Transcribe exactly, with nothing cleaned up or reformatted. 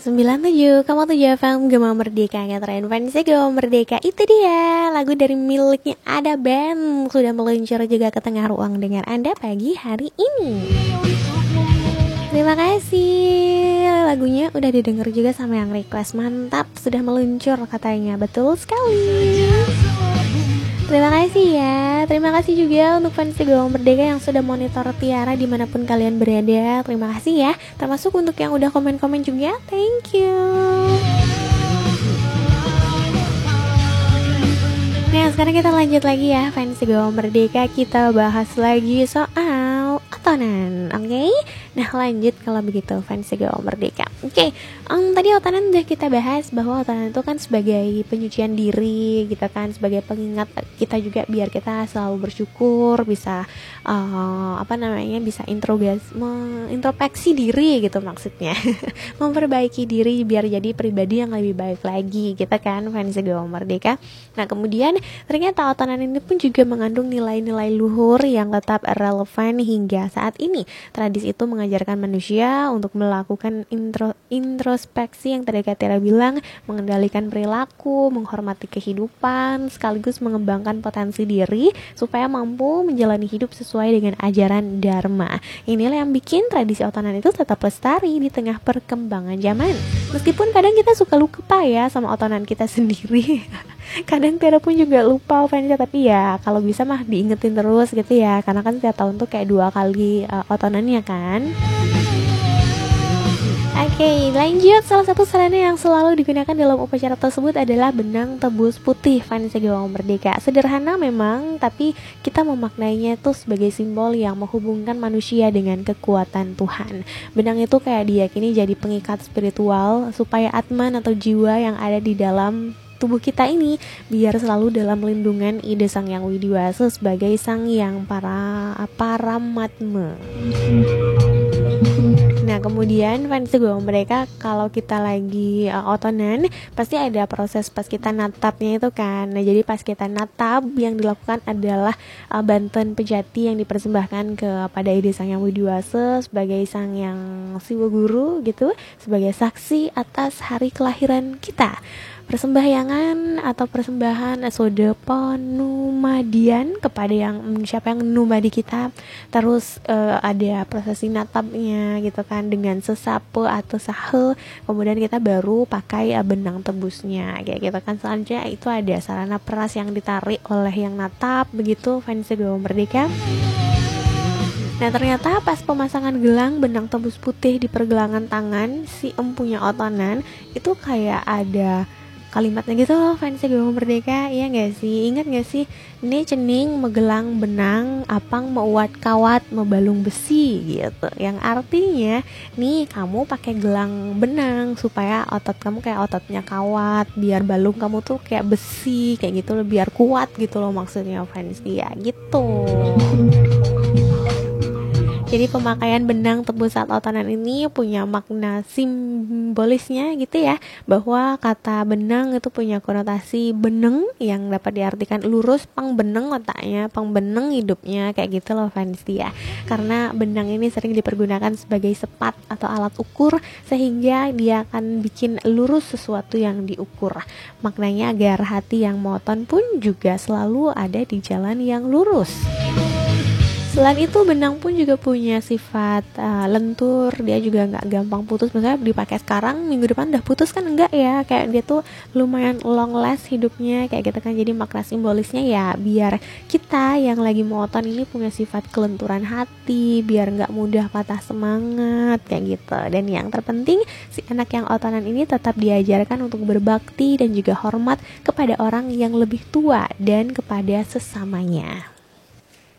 sembilan tujuh, kamu tuh F M Gema Merdeka, ngetren fansnya Gema Merdeka. Itu dia lagu dari miliknya Ada Band, sudah meluncur juga ke tengah ruang dengar Anda pagi hari ini. Terima kasih, lagunya udah didengar juga sama yang request. Mantap, sudah meluncur katanya. Betul sekali. Terima kasih ya. Terima kasih juga untuk fans Gema Merdeka yang sudah monitor Tiara dimanapun kalian berada. Terima kasih ya. Termasuk untuk yang udah komen-komen juga. Thank you. Nah, sekarang kita lanjut lagi ya, fans Gema Merdeka. Kita bahas lagi soal otonan, oke? Okay? Nah, lanjut kalau begitu, fans Gema Merdeka. Oke, okay. um, tadi otonan udah kita bahas bahwa otonan itu kan sebagai penyucian diri, gitu kan, sebagai pengingat kita juga biar kita selalu bersyukur, bisa uh, apa namanya, bisa introgas, introspeksi diri gitu maksudnya, memperbaiki diri biar jadi pribadi yang lebih baik lagi, gitu kan, fans Gema Merdeka. Nah, kemudian ternyata otonan ini pun juga mengandung nilai-nilai luhur yang tetap relevan hingga saat ini. Tradisi itu mengajarkan manusia untuk melakukan intro, introspeksi yang tadi Katira bilang, mengendalikan perilaku, menghormati kehidupan, sekaligus mengembangkan potensi diri supaya mampu menjalani hidup sesuai dengan ajaran Dharma. Inilah yang bikin tradisi otonan itu tetap lestari di tengah perkembangan zaman. Meskipun kadang kita suka lupa ya sama otonan kita sendiri. Kadang Tiara pun juga lupa fansnya, tapi ya kalau bisa mah diingetin terus gitu ya, karena kan setiap tahun tuh kayak dua kali uh, otonannya kan. Oke, okay, lanjut. Salah satu sarana yang selalu digunakan dalam upacara tersebut adalah benang tebus putih fans Gema Merdeka. Sederhana memang, tapi kita memaknainya tuh sebagai simbol yang menghubungkan manusia dengan kekuatan Tuhan. Benang itu kayak diyakini jadi pengikat spiritual supaya atman atau jiwa yang ada di dalam tubuh kita ini biar selalu dalam lindungan ide Sang Yang Widiwasa sebagai Sang Yang para Paramatma. Nah, kemudian fans Gema Merdeka, kalau kita lagi uh, otonan pasti ada proses pas kita natapnya itu kan. Nah, jadi pas kita natap yang dilakukan adalah uh, bantuan pejati yang dipersembahkan kepada ide Sang Yang Widiwasa sebagai Sang Yang Siwa Guru gitu, sebagai saksi atas hari kelahiran kita. Persembahyangan atau persembahan sodepo numadian kepada yang siapa yang numadi kita. Terus uh, ada prosesi natapnya gitu kan dengan sesape atau sahe. Kemudian kita baru pakai uh, benang tebusnya kayak gitu kan. Selanjutnya itu ada sarana peras yang ditarik oleh yang natap begitu fans Gema Merdeka. Nah, ternyata pas pemasangan gelang benang tebus putih di pergelangan tangan si empunya otonan itu kayak ada kalimatnya gitu loh fans Gema Merdeka, iya gak sih? Ingat gak sih? Ini cening megelang benang apang meuat kawat mebalung besi gitu. Yang artinya nih kamu pakai gelang benang supaya otot kamu kayak ototnya kawat, biar balung kamu tuh kayak besi kayak gitu loh, biar kuat gitu loh maksudnya fans dia gitu. Jadi pemakaian benang tebus saat otonan ini punya makna simbolisnya gitu ya, bahwa kata benang itu punya konotasi beneng yang dapat diartikan lurus, pang beneng otaknya, pang beneng hidupnya kayak gitu loh fans dia. Karena benang ini sering dipergunakan sebagai sepat atau alat ukur sehingga dia akan bikin lurus sesuatu yang diukur. Maknanya agar hati yang monoton pun juga selalu ada di jalan yang lurus. Selain itu benang pun juga punya sifat uh, lentur, dia juga nggak gampang putus. Misalnya dipakai sekarang minggu depan udah putus kan enggak ya, kayak dia tuh lumayan long last hidupnya kayak gitu kan. Jadi makna simbolisnya ya biar kita yang lagi monoton ini punya sifat kelenturan hati, biar nggak mudah patah semangat kayak gitu. Dan yang terpenting si anak yang otonan ini tetap diajarkan untuk berbakti dan juga hormat kepada orang yang lebih tua dan kepada sesamanya.